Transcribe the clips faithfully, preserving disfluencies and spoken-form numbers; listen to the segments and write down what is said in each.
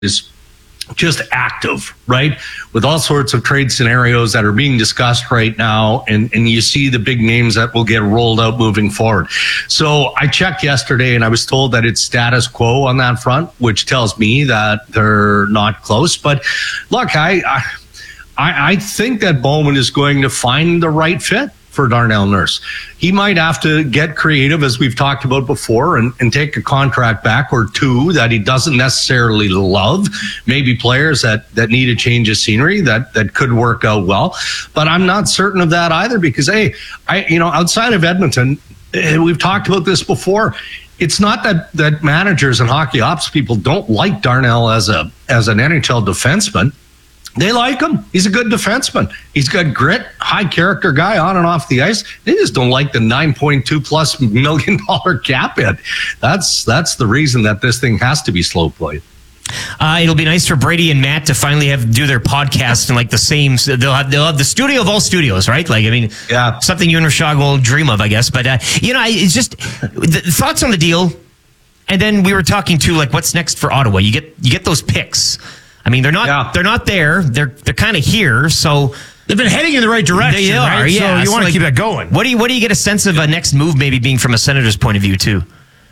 is just active, right? With all sorts of trade scenarios that are being discussed right now. And, and you see the big names that will get rolled out moving forward. So I checked yesterday and I was told that it's status quo on that front, which tells me that they're not close. But look, I, I, I think that Bowman is going to find the right fit for Darnell Nurse. He might have to get creative, as we've talked about before, and, and take a contract back or two that he doesn't necessarily love. Maybe players that, that need a change of scenery that, that could work out well. But I'm not certain of that either because, hey, I you know, outside of Edmonton, we've talked about this before. It's not that, that managers and hockey ops people don't like Darnell as a as an N H L defenseman. They like him. He's a good defenseman. He's got grit, high character guy on and off the ice. They just don't like the nine point two plus million dollar cap hit. That's that's the reason that this thing has to be slow played. Uh, it'll be nice for Brady and Matt to finally have do their podcast in like the same. They'll have they'll have the studio of all studios, right? Like I mean, yeah, something you and Rashad will dream of, I guess. But uh, you know, it's just the thoughts on the deal. And then we were talking to like what's next for Ottawa. You get you get those picks. I mean, they're not yeah. they're not there. They're they're kind of here. So they've been heading in the right direction. They are, right? yeah. So you so want to like, keep that going. What do you what do you get a sense of a next move maybe being from a Senator's point of view too?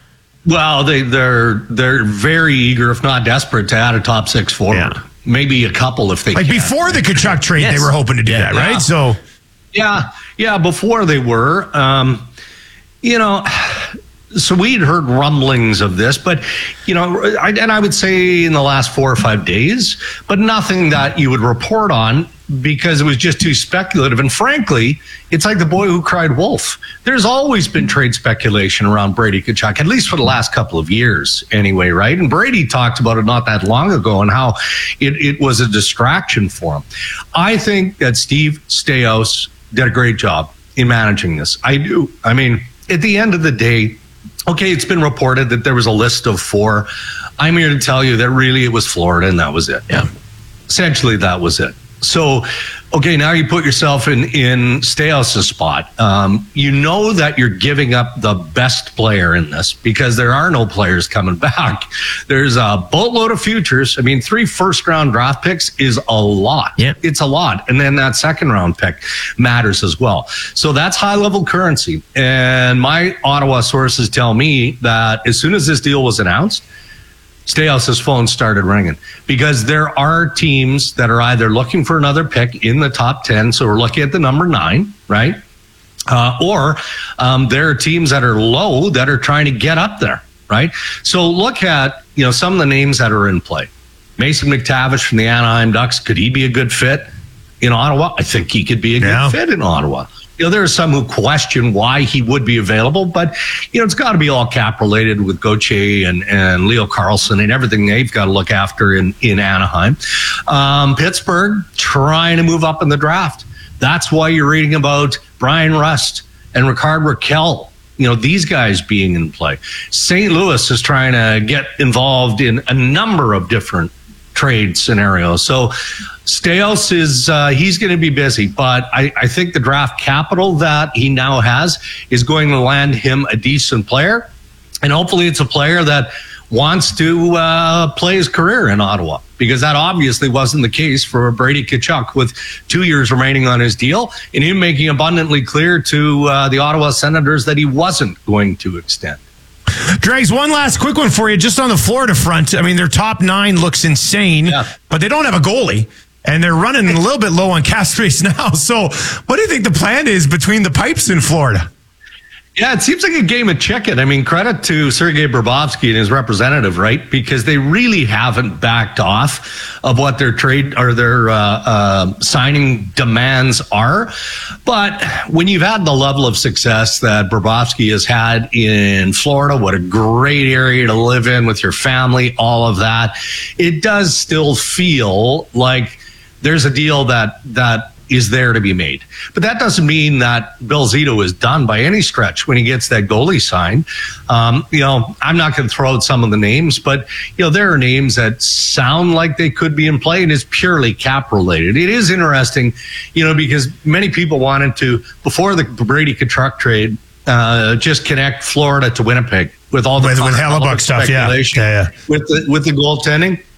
Well, they they're they're very eager, if not desperate, to add a top six forward. Yeah. Maybe a couple if they like can. Before the Tkachuk trade, yes. they were hoping to do yeah, that, right? Yeah. So yeah, yeah. Before they were, um, you know. So we'd heard rumblings of this, but, you know, I, and I would say in the last four or five days, but nothing that you would report on because it was just too speculative. And frankly, it's like the boy who cried wolf. There's always been trade speculation around Brady Tkachuk, at least for the last couple of years anyway, right? And Brady talked about it not that long ago and how it, it was a distraction for him. I think that Steve Staios did a great job in managing this. I do. I mean, at the end of the day, okay, it's been reported that there was a list of four. I'm here to tell you that really it was Florida and that was it. Yeah. Essentially, that was it. So, okay, now you put yourself in, in Staios' spot. Um, you know that you're giving up the best player in this because there are no players coming back. There's a boatload of futures. I mean, three first-round draft picks is a lot. Yeah. It's a lot. And then that second-round pick matters as well. So that's high-level currency. And my Ottawa sources tell me that as soon as this deal was announced, Staios' phone started ringing because there are teams that are either looking for another pick in the top ten. So we're looking at the number nine, right? Uh, or um, there are teams that are low that are trying to get up there, right? So look at, you know, some of the names that are in play. Mason McTavish from the Anaheim Ducks. Could he be a good fit in Ottawa? I think he could be a good yeah. fit in Ottawa. You know, there are some who question why he would be available, but, you know, it's got to be all cap related with Gauthier and, and Leo Carlson and everything they've got to look after in, in Anaheim. Um, Pittsburgh trying to move up in the draft. That's why you're reading about Brian Rust and Ricard Raquel, you know, these guys being in play. Saint Louis is trying to get involved in a number of different trade scenarios. So Staios is, uh, he's going to be busy, but I, I think the draft capital that he now has is going to land him a decent player. And hopefully it's a player that wants to uh, play his career in Ottawa, because that obviously wasn't the case for Brady Tkachuk with two years remaining on his deal and him making abundantly clear to uh, the Ottawa Senators that he wasn't going to extend. Dregs, one last quick one for you, just on the Florida front. I mean, their top nine looks insane, yeah. but they don't have a goalie, and they're running a little bit low on cap space now. So what do you think the plan is between the pipes in Florida? Yeah, it seems like a game of chicken. I mean, credit to Sergei Bobrovsky and his representative, right? Because they really haven't backed off of what their trade or their uh, uh, signing demands are. But when you've had the level of success that Bobrovsky has had in Florida, what a great area to live in with your family, all of that, it does still feel like there's a deal that that is there to be made. But that doesn't mean that Bill Zito is done by any stretch when he gets that goalie signed. Um, you know, I'm not going to throw out some of the names, but, you know, there are names that sound like they could be in play, and it's purely cap related. It is interesting, you know, because many people wanted to, before the Brady Tkachuk trade, uh, just connect Florida to Winnipeg with all the with, with Hellebuck stuff, yeah. yeah, yeah. With the with the goaltending.